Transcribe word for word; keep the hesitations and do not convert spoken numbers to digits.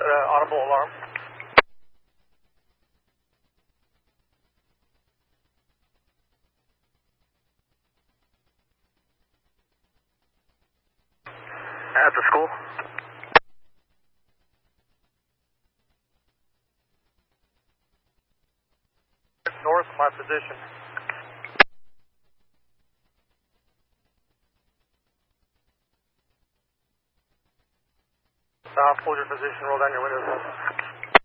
uh, audible alarm. At the school. North of my position. South, hold your position, roll down your windows.